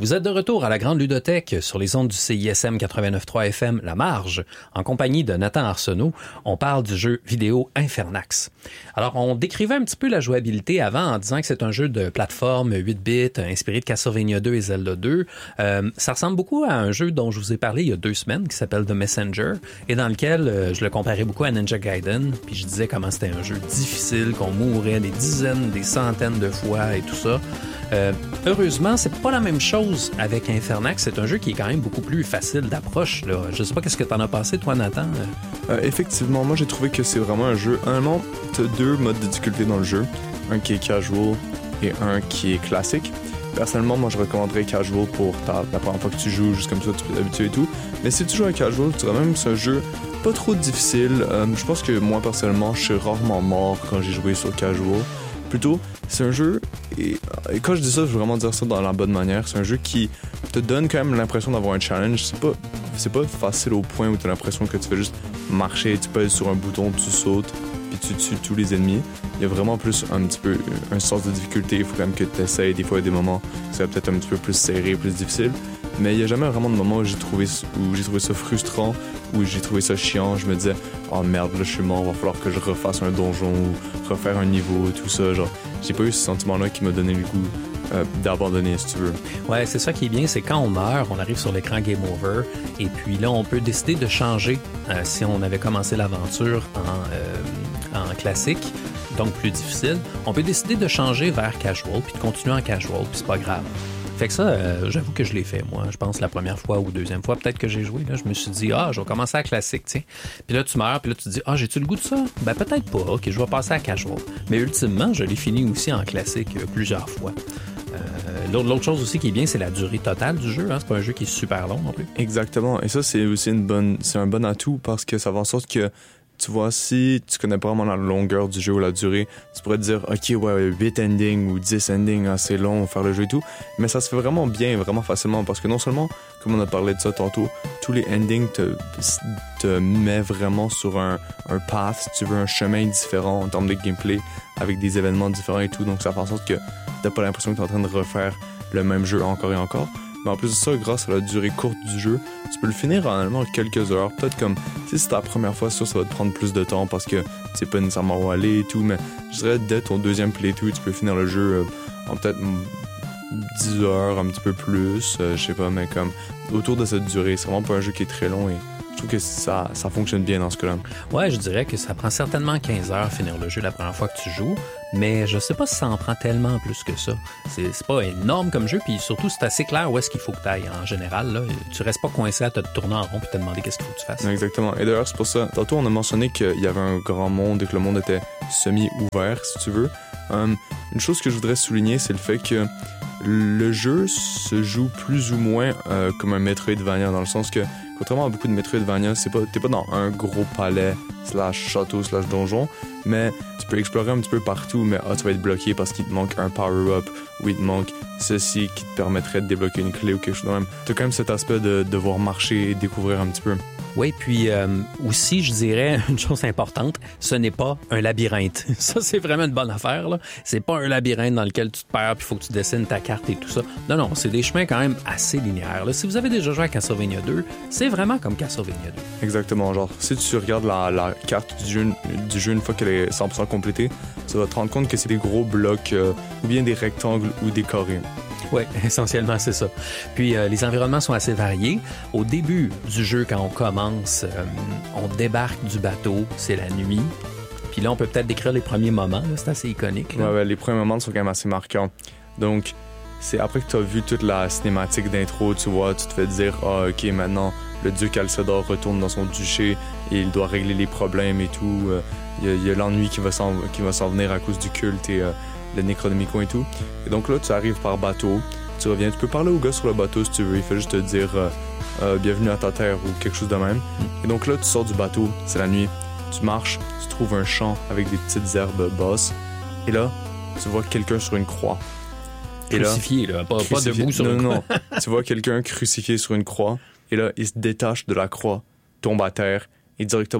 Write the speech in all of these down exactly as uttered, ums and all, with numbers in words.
Vous êtes de retour à la Grande Ludothèque sur les ondes du C I S M quatre-vingt-neuf point trois F M La Marge, en compagnie de Nathan Arsenault. On parle du jeu vidéo Infernax. Alors, on décrivait un petit peu la jouabilité avant en disant que c'est un jeu de plateforme huit bits, inspiré de Castlevania deux et Zelda deux. Euh, ça ressemble beaucoup à un jeu dont je vous ai parlé il y a deux semaines, qui s'appelle The Messenger, et dans lequel euh, je le comparais beaucoup à Ninja Gaiden, puis je disais comment c'était un jeu difficile, qu'on mourait des dizaines, des centaines de fois et tout ça. Euh, heureusement, c'est pas la même chose avec Infernax. C'est un jeu qui est quand même beaucoup plus facile d'approche, là. Je sais pas qu'est-ce que t'en as pensé, toi, Nathan? Euh, effectivement, moi j'ai trouvé que c'est vraiment un jeu. Honnêtement, t'as deux modes de difficulté dans le jeu. Un qui est casual et un qui est classique. Personnellement, moi je recommanderais casual pour ta, la première fois que tu joues, juste comme ça, tu peux t'habituer et tout. Mais si tu joues à casual, tu dirais même que c'est un jeu pas trop difficile. Euh, je pense que moi, personnellement, je suis rarement mort quand j'ai joué sur casual. Plutôt, c'est un jeu, et, et quand je dis ça, je veux vraiment dire ça dans la bonne manière, c'est un jeu qui te donne quand même l'impression d'avoir un challenge. C'est pas, c'est pas facile au point où tu as l'impression que tu fais juste marcher, tu pèses sur un bouton, tu sautes, puis tu tues tous les ennemis. Il y a vraiment plus un petit peu un sens de difficulté, il faut quand même que tu essayes. Des fois, il y a des moments où ça va peut-être un petit peu plus serré, plus difficile. Mais il n'y a jamais vraiment de moment où j'ai trouvé, où j'ai trouvé ça frustrant, où j'ai trouvé ça chiant. Je me disais, oh merde, là je suis mort, va falloir que je refasse un donjon ou refaire un niveau, tout ça. Genre, j'ai pas eu ce sentiment-là qui m'a donné le goût euh, d'abandonner, si tu veux. Ouais, c'est ça qui est bien, c'est quand on meurt, on arrive sur l'écran Game Over, et puis là, on peut décider de changer. Euh, si on avait commencé l'aventure en, euh, en classique, donc plus difficile, on peut décider de changer vers casual, puis de continuer en casual, puis c'est pas grave. Fait que ça, euh, j'avoue que je l'ai fait, moi. Je pense la première fois ou deuxième fois, peut-être que j'ai joué, là, je me suis dit, ah, je vais commencer à classique, tu sais. Puis là, tu meurs, puis là, tu te dis, ah, j'ai-tu le goût de ça? Ben, peut-être pas. OK, je vais passer à casual. Mais ultimement, je l'ai fini aussi en classique euh, plusieurs fois. Euh, l'autre, l'autre chose aussi qui est bien, c'est la durée totale du jeu. Hein. C'est pas un jeu qui est super long non plus. Exactement. Et ça, c'est aussi une bonne, c'est un bon atout parce que ça va en sorte que, tu vois, si tu connais pas vraiment la longueur du jeu ou la durée, tu pourrais te dire, OK, ouais, huit endings ou dix endings, hein, c'est long, faire le jeu et tout. Mais ça se fait vraiment bien, vraiment facilement parce que non seulement, comme on a parlé de ça tantôt, tous les endings te, te mettent vraiment sur un, un path, si tu veux, un chemin différent en termes de gameplay avec des événements différents et tout. Donc ça fait en sorte que t'as pas l'impression que t'es en train de refaire le même jeu encore et encore. Mais en plus de ça, grâce à la durée courte du jeu, tu peux le finir en quelques heures. Peut-être comme, si c'est ta première fois, ça, ça va te prendre plus de temps parce que tu sais pas nécessairement où aller et tout. Mais je dirais, dès ton deuxième playthrough, tu peux finir le jeu euh, en peut-être dix heures, un petit peu plus. Euh, je sais pas, mais comme autour de cette durée. C'est vraiment pas un jeu qui est très long et je trouve que ça, ça fonctionne bien dans ce cas-là. Ouais, je dirais que ça prend certainement quinze heures finir le jeu la première fois que tu joues, mais je sais pas si ça en prend tellement plus que ça. C'est, c'est pas énorme comme jeu, puis surtout, c'est assez clair où est-ce qu'il faut que tu ailles en général. Là. Tu restes pas coincé à te tourner en rond puis te demander qu'est-ce qu'il faut que tu fasses. Exactement. Et d'ailleurs, c'est pour ça, tantôt, on a mentionné qu'il y avait un grand monde et que le monde était semi-ouvert, si tu veux. Um, une chose que je voudrais souligner, c'est le fait que le jeu se joue plus ou moins euh, comme un Metroidvania, dans le sens que, contrairement à beaucoup de Metroidvania, c'est pas, t'es pas dans un gros palais slash château slash donjon, mais tu peux explorer un petit peu partout, mais ah, tu vas être bloqué parce qu'il te manque un power-up ou il te manque ceci qui te permettrait de débloquer une clé ou quelque chose de même. T'as quand même cet aspect de devoir marcher et découvrir un petit peu. Oui, puis euh, aussi, je dirais une chose importante, ce n'est pas un labyrinthe. Ça, c'est vraiment une bonne affaire, là. C'est pas un labyrinthe dans lequel tu te perds puis il faut que tu dessines ta carte et tout ça. Non, non, c'est des chemins quand même assez linéaires, là. Si vous avez déjà joué à Castlevania deux, c'est vraiment comme Castlevania deux. Exactement, genre, si tu regardes la, la carte du jeu, du jeu une fois qu'elle est cent pour cent complétée, tu vas te rendre compte que c'est des gros blocs, euh, ou bien des rectangles ou des carrés. Oui, essentiellement, c'est ça. Puis, euh, les environnements sont assez variés. Au début du jeu, quand on commence, euh, on débarque du bateau, c'est la nuit. Puis là, on peut peut-être décrire les premiers moments, là, c'est assez iconique. Là. Ouais, ouais, les premiers moments sont quand même assez marquants. Donc, c'est après que tu as vu toute la cinématique d'intro, tu vois, tu te fais dire, ah, OK, maintenant, le dieu Calcedor retourne dans son duché et il doit régler les problèmes et tout. Il euh, y, y a l'ennui qui va s'en, qui va s'en venir à cause du culte et... Euh, le Necronomicon et tout. Et donc là, tu arrives par bateau, tu reviens, tu peux parler au gars sur le bateau si tu veux, il fait juste te dire euh, euh, bienvenue à ta terre ou quelque chose de même. Mm. Et donc là, tu sors du bateau, c'est la nuit, tu marches, tu trouves un champ avec des petites herbes basses, et là, tu vois quelqu'un sur une croix. Et crucifié, là, là pas, crucifié. Pas debout sur non, une non, croix. Non, tu vois quelqu'un crucifié sur une croix, et là, il se détache de la croix, tombe à terre, et directement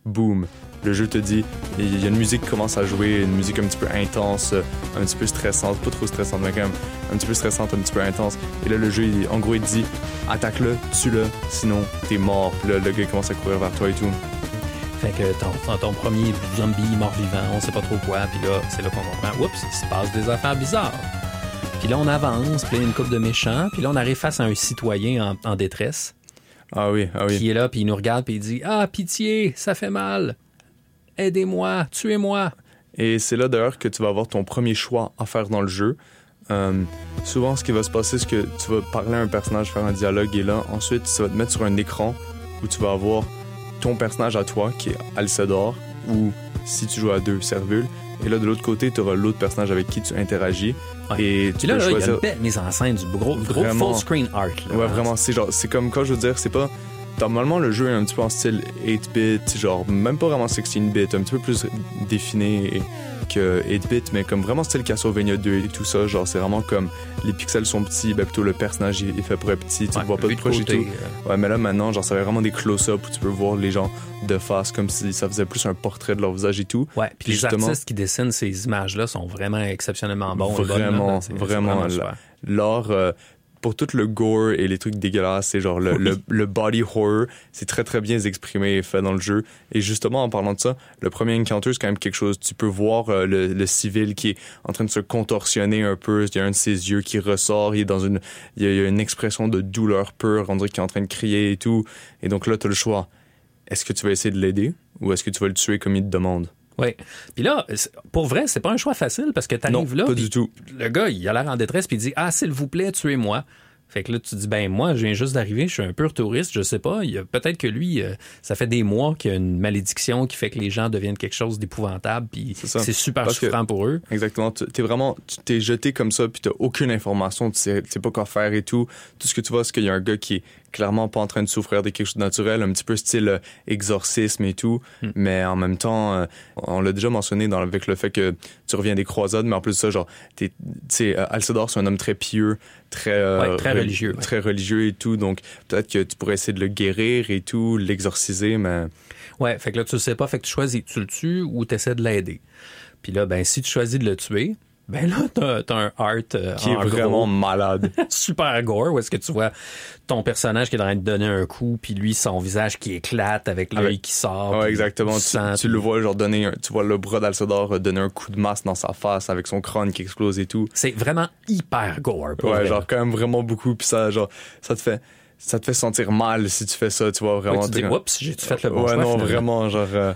boum, le jeu te dit, il y a une musique qui commence à jouer, une musique un petit peu intense, un petit peu stressante, pas trop stressante, mais quand même un petit peu stressante, un petit peu intense. Et là, le jeu, il, en gros, il te dit, attaque-le, tue-le, sinon t'es mort. Puis là, le gars commence à courir vers toi et tout. Fait que ton, ton premier zombie mort-vivant, on sait pas trop quoi, puis là, c'est là qu'on comprend, oups, il se passe des affaires bizarres. Puis là, on avance, puis il y a une couple de méchants, puis là, on arrive face à un citoyen en, en détresse. Ah oui, ah oui. Qui est là, puis il nous regarde, puis il dit « Ah, pitié, ça fait mal. Aidez-moi, tuez-moi. » Et c'est là, d'ailleurs, que tu vas avoir ton premier choix à faire dans le jeu. Euh, souvent, ce qui va se passer, c'est que tu vas parler à un personnage, faire un dialogue, et là, ensuite, tu vas te mettre sur un écran où tu vas avoir ton personnage à toi, qui est Alcedor, ou si tu joues à deux, Servule. Et là, de l'autre côté, tu auras l'autre personnage avec qui tu interagis. Ouais. Et tu Puis là, peux là, choisir... il y a une belle mise en scène, du gros, gros Vraiment. full screen art. Là, Ouais, hein. vraiment. C'est genre, c'est comme, quand je veux dire, c'est pas... Normalement, le jeu est un petit peu en style eight bit, genre même pas vraiment sixteen bit, un petit peu plus défini que eight bit, mais comme vraiment style Castlevania deux et tout ça. Genre, c'est vraiment comme les pixels sont petits, ben plutôt le personnage il est fait pour être petit, tu Ouais, le vois pas de vu de proche et côté, tout. euh. Ouais, mais là maintenant, genre, ça fait vraiment des close-up où tu peux voir les gens de face, comme si ça faisait plus un portrait de leur visage et tout. Ouais, puis les justement, artistes qui dessinent ces images-là sont vraiment exceptionnellement bons. Vraiment, bonnes, là. C'est- vraiment. c'est la- L'art, euh, pour tout le gore et les trucs dégueulasses, c'est genre le, Oui. le, le body horror, c'est très très bien exprimé et fait dans le jeu. Et justement, en parlant de ça, le premier encounter, c'est quand même quelque chose. Tu peux voir euh, le, le civil qui est en train de se contorsionner un peu. Il y a un de ses yeux qui ressort. Il est dans une, il y a, il y a une expression de douleur pure. On dirait qu'il est en train de crier et tout. Et donc là, tu as le choix. Est-ce que tu vas essayer de l'aider ou est-ce que tu vas le tuer comme il te demande? Oui. Puis là, c'est- pour vrai, c'est pas un choix facile parce que Non, t'arrives là. pas puis du tout. Le gars, il a l'air en détresse puis il dit « Ah, s'il vous plaît, tuez-moi. » Fait que là, tu dis, ben moi, je viens juste d'arriver, je suis un pur touriste, je sais pas. Il y a, peut-être que lui, euh, ça fait des mois qu'il y a une malédiction qui fait que les gens deviennent quelque chose d'épouvantable, puis C'est ça. c'est super Parce que- souffrant pour eux. Exactement. Tu t'es vraiment, tu t'es jeté comme ça, puis t'as aucune information, tu sais, tu sais pas quoi faire et tout. Tout ce que tu vois, c'est qu'il y a un gars qui est clairement pas en train de souffrir de quelque chose de naturel, un petit peu style euh, exorcisme et tout. Hmm. Mais en même temps, euh, on l'a déjà mentionné dans, avec le fait que tu reviens des croisades, mais en plus de ça, genre, t'es, tu sais, euh, Alcedor, c'est un homme très pieux, très, euh, Ouais, très re- religieux, ouais. très religieux et tout. Donc, peut-être que tu pourrais essayer de le guérir et tout, l'exorciser, mais Ouais, fait que là, tu le sais pas, fait que tu choisis, tu le tues ou tu essaies de l'aider. Puis là, ben si tu choisis de le tuer, ben là, t'as, t'as un art euh, qui est en vraiment gros, malade. super gore, où est-ce que tu vois ton personnage qui est en train de donner un coup, puis lui, son visage qui éclate avec l'œil Avec- qui sort. Ouais, puis exactement. du Tu, sang, tu puis- le vois, genre, donner un, tu vois le bras d'Alcedor donner un coup de masse dans sa face avec son crâne qui explose et tout. C'est vraiment hyper gore. Pour Ouais, vrai. genre, quand même vraiment beaucoup. Puis ça, genre, ça te fait, ça te fait sentir mal si tu fais ça, tu vois, vraiment. Ouais, tu te dis, t'es- oups, j'ai-tu fait le bon ouais, choix, non, finalement? vraiment, genre, euh,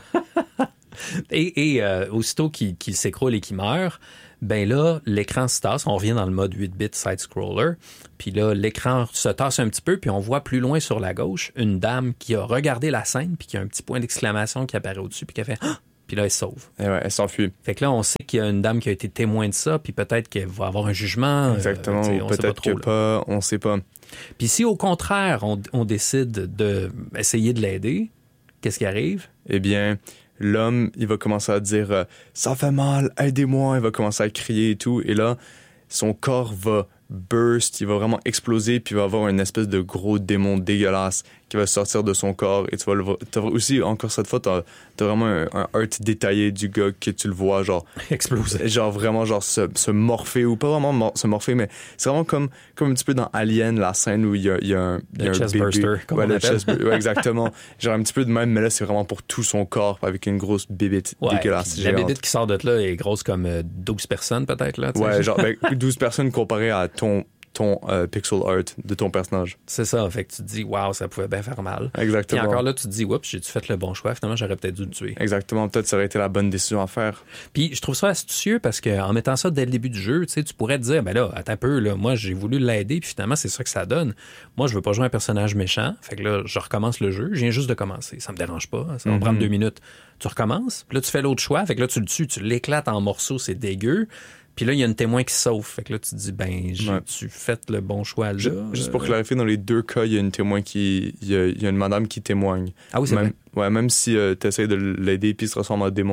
Et, et euh, aussitôt qu'il, qu'il s'écroule et qu'il meurt, ben là, l'écran se tasse. On revient dans le mode huit bits side-scroller. Puis là, l'écran se tasse un petit peu, puis on voit plus loin sur la gauche une dame qui a regardé la scène, puis qui a un petit point d'exclamation qui apparaît au-dessus, puis qui a fait ah! Puis là, elle se sauve. et ouais, elle s'enfuit. Fait que là, on sait qu'il y a une dame qui a été témoin de ça, puis peut-être qu'elle va avoir un jugement. euh, Exactement, tu sais, ou on sait peut-être pas trop, que là. pas, on sait pas. Puis si au contraire, on, on décide d'essayer de l'aider, qu'est-ce qui arrive? Eh bien, l'homme, il va commencer à dire euh, ça fait mal, aidez-moi. Il va commencer à crier et tout. Et là, son corps va burst, il va vraiment exploser, puis il va avoir une espèce de gros démon dégueulasse qui va sortir de son corps. Et tu vas le voir. T'as aussi, encore cette fois, t'as, t'as vraiment un, un art détaillé du gars que tu le vois, genre, Exploser. genre vraiment, genre, se, se morpher, ou pas vraiment mor- se morpher, mais c'est vraiment comme, comme un petit peu dans Alien, la scène où il y a, il y a un, il y a Le un chest bébé. burster, comme ouais, on le appelle. chest bur- ouais, exactement. Genre un petit peu de même, mais là, c'est vraiment pour tout son corps, avec une grosse bébite Ouais, dégueulasse. puis la géante. bébite qui sort de là est grosse comme euh, douze personnes, peut-être. Là, tu sais. Ouais, genre ben, douze personnes comparées à ton, ton euh, pixel art de ton personnage. C'est ça. Fait que tu te dis, waouh, ça pouvait bien faire mal. Puis Exactement. encore là, tu te dis, oups, j'ai-tu fait le bon choix? Finalement, j'aurais peut-être dû le tuer. Exactement. Peut-être ça aurait été la bonne décision à faire. Puis je trouve ça astucieux parce qu'en mettant ça dès le début du jeu, tu sais, tu pourrais te dire, ben là, attends un peu, là, moi, j'ai voulu l'aider, puis finalement, c'est ça que ça donne. Moi, je veux pas jouer un personnage méchant. Fait que là, je recommence le jeu. Je viens juste de commencer. Ça me dérange pas. Ça va me Mhm. prendre deux minutes. Tu recommences. Puis là, tu fais l'autre choix. Fait que là, tu le tues, tu l'éclates en morceaux, c'est dégueu. Puis là, il y a une témoin qui sauve. Fait que là, tu te dis, ben, j'ai-tu fait le bon choix là? Ju- Juste pour clarifier, dans les deux cas, il y a une témoin qui, il y a, il y a une madame qui témoigne. Ah oui, c'est même, vrai. Ouais, même si euh, tu essaies de l'aider puis il se transforme en démon,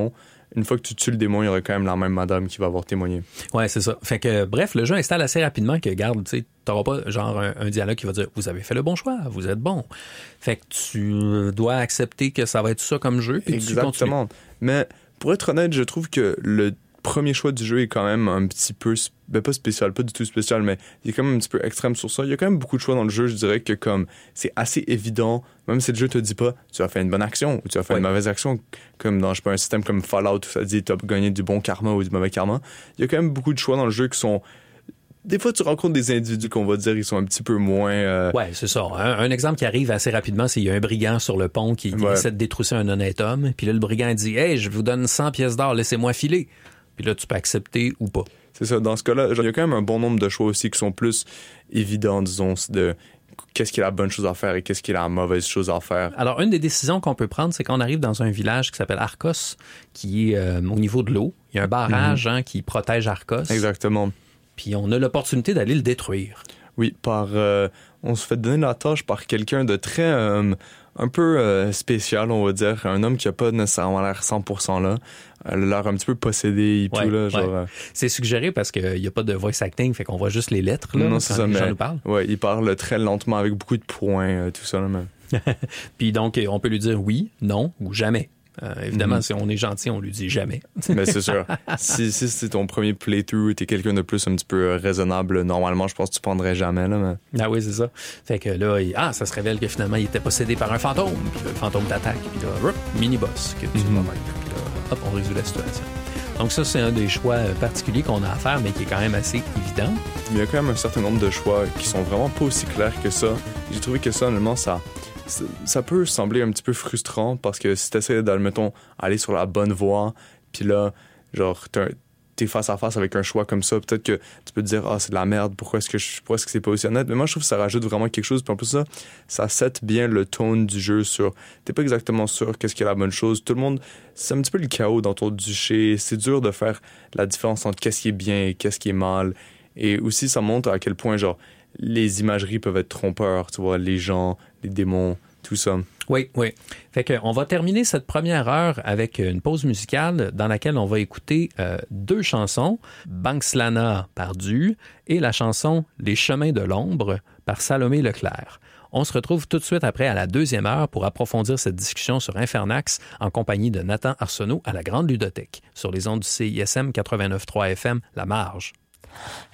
une fois que tu tues le démon, il y aura quand même la même madame qui va avoir témoigné. Ouais, c'est ça. Fait que, bref, le jeu installe assez rapidement que, garde, tu sais, t'auras pas genre un, un dialogue qui va dire « Vous avez fait le bon choix, vous êtes bon. » Fait que tu dois accepter que ça va être ça comme jeu, puis Exactement. tu continues. Mais pour être honnête, je trouve que le premier choix du jeu est quand même un petit peu, ben pas spécial, pas du tout spécial, mais il est quand même un petit peu extrême sur ça. Il y a quand même beaucoup de choix dans le jeu, je dirais que comme c'est assez évident, même si le jeu te dit pas tu as fait une bonne action ou tu as fait ouais. une mauvaise action, comme dans je sais pas, un système comme Fallout où ça dit tu as gagné du bon karma ou du mauvais karma. Il y a quand même beaucoup de choix dans le jeu qui sont... Des fois, tu rencontres des individus qu'on va dire ils sont un petit peu moins... Euh... Ouais, c'est ça. Un, un exemple qui arrive assez rapidement, c'est qu'il y a un brigand sur le pont qui, qui ouais. essaie de détrousser un honnête homme. Puis là, le brigand dit « Hey, je vous donne cent pièces d'or, laissez-moi filer. » Puis là, tu peux accepter ou pas. C'est ça. Dans ce cas-là, il y a quand même un bon nombre de choix aussi qui sont plus évidents, disons, de qu'est-ce qui est la bonne chose à faire et qu'est-ce qui est la mauvaise chose à faire. Alors, une des décisions qu'on peut prendre, c'est qu'on arrive dans un village qui s'appelle Arcos, qui est euh, au niveau de l'eau. Il y a un barrage mm-hmm. hein, qui protège Arcos. Exactement. Puis on a l'opportunité d'aller le détruire. Oui, par euh, on se fait donner la tâche par quelqu'un de très... Euh, un peu euh, spécial, on va dire. Un homme qui a pas nécessairement l'air cent pour cent là. Elle a l'air un petit peu possédé et ouais, tout. Là, genre, ouais. euh... C'est suggéré parce qu'il n'y a pas de voice acting, fait qu'on voit juste les lettres là, non, quand c'est ça, les mais, gens nous parlent. Ouais, il parle très lentement avec beaucoup de points, euh, tout ça. Là, mais... Puis donc, on peut lui dire oui, non ou jamais. Euh, évidemment, mm-hmm. si on est gentil, on lui dit jamais. Mais c'est sûr. Si, si c'est ton premier playthrough, t'es quelqu'un de plus un petit peu raisonnable, normalement, je pense que tu prendrais jamais. Là, mais... Ah oui, c'est ça. Fait que là, il... ah, ça se révèle que finalement, il était possédé par un fantôme. Puis là, le fantôme t'attaque. Puis là, mini-boss que tu mm-hmm. vas mettre. Puis là, hop, on résout la situation. Donc ça, c'est un des choix particuliers qu'on a à faire, mais qui est quand même assez évident. Il y a quand même un certain nombre de choix qui sont vraiment pas aussi clairs que ça. J'ai trouvé que ça, honnêtement, ça... ça peut sembler un petit peu frustrant parce que si t'essaies d'admettons aller sur la bonne voie, puis là, genre, t'es face à face avec un choix comme ça, peut-être que tu peux te dire « Ah, c'est de la merde, pourquoi est-ce que je, pourquoi est-ce que c'est pas aussi honnête? » Mais moi, je trouve que ça rajoute vraiment quelque chose. Puis en plus ça, ça set bien le tone du jeu sur... T'es pas exactement sûr qu'est-ce qui est la bonne chose. Tout le monde... C'est un petit peu le chaos dans ton duché. C'est dur de faire la différence entre qu'est-ce qui est bien et qu'est-ce qui est mal. Et aussi, ça montre à quel point, genre, les imageries peuvent être trompeurs, tu vois, les gens, les démons, tout ça. Oui, oui. Fait que on va terminer cette première heure avec une pause musicale dans laquelle on va écouter euh, deux chansons, Bankslana par Du et la chanson Les chemins de l'ombre par Salomé Leclerc. On se retrouve tout de suite après à la deuxième heure pour approfondir cette discussion sur Infernax en compagnie de Nathan Arsenault à la Grande Ludothèque sur les ondes du C I S M quatre-vingt-neuf point trois F M, La Marge.